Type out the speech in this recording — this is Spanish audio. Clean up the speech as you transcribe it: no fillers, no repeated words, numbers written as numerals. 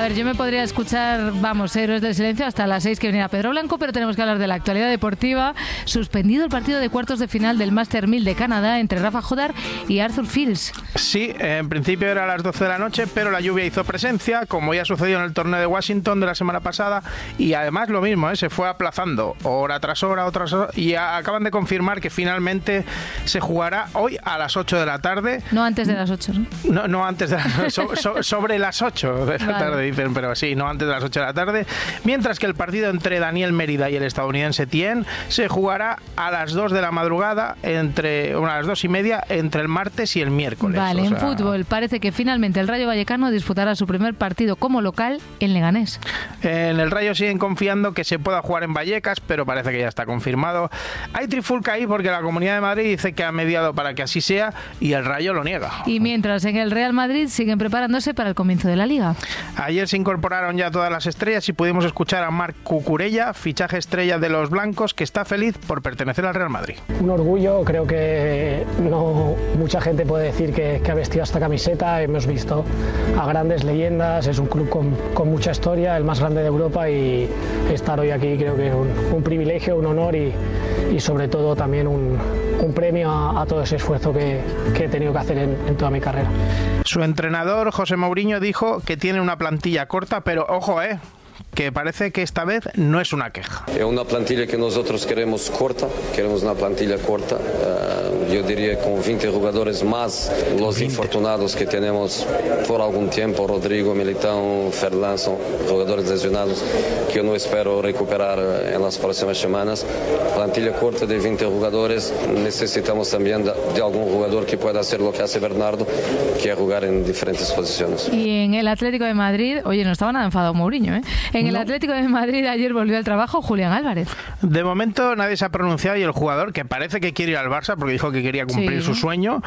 ver, yo me podría escuchar, vamos, Héroes del Silencio hasta las 6 que viniera Pedro Blanco, pero tenemos que hablar de la actualidad deportiva. Suspendido el partido de cuartos de final del Master 1000 de Canadá entre Rafa Jodar y Arthur Fields. Sí, en principio era a las 12 de la noche, pero la lluvia hizo presencia, como ya sucedió en el torneo de Washington de la semana pasada, y además lo mismo, se fue aplazando hora tras hora, y acaban de confirmar que finalmente se jugará hoy a las 8 de la tarde. No antes de las 8, ¿no? No antes de las sobre las 8 de la tarde, dicen, pero sí, no antes de las 8 de la tarde. Mientras que el partido entre Daniel Mérida y el estadounidense Tien se jugará a las 2 de la madrugada, a las 2:30, entre el martes y el miércoles. Vale, en fútbol parece que finalmente el Rayo Vallecano disputará su primer partido como local en Leganés. En el Rayo siguen confiando que se pueda jugar en Vallecas, pero parece que ya está confirmado. Hay trifulca ahí porque la Comunidad de Madrid dice que ha mediado para que así sea y el Rayo lo niega. Y mientras en el Real Madrid siguen preparándose para el comienzo de la Liga. Ayer se incorporaron ya todas las estrellas y pudimos escuchar a Marc Cucurella, fichaje estrella de los blancos, que está feliz por pertenecer al Real Madrid. Un orgullo, creo que no mucha gente puede decir que ha vestido esta camiseta. Hemos visto a grandes leyendas, es un club con mucha historia, el más grande de Europa, y estar hoy aquí creo que es un privilegio, un honor y sobre todo también un premio a todo ese esfuerzo que he tenido que hacer en toda mi carrera. Su entrenador, José Mourinho, dijo que tiene una plantilla corta, pero ojo, que parece que esta vez no es una queja. Es una plantilla que nosotros queremos corta, queremos una plantilla corta, yo diría con 20 jugadores más los 20 infortunados que tenemos por algún tiempo, Rodrigo, Militão, Ferland, son jugadores lesionados que yo no espero recuperar en las próximas semanas. Plantilla corta de 20 jugadores, necesitamos también de algún jugador que pueda hacer lo que hace Bernardo, que es jugar en diferentes posiciones. Y en el Atlético de Madrid, oye, no estaba nada enfadado Mourinho, En el Atlético de Madrid ayer volvió al trabajo Julián Álvarez. De momento nadie se ha pronunciado y el jugador, que parece que quiere ir al Barça porque dijo que quería cumplir su sueño,